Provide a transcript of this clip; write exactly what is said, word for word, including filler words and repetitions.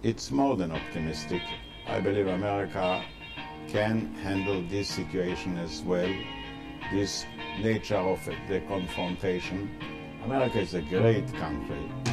it's more than optimistic. I believe America can handle this situation as well, this nature of the confrontation. America is a great country.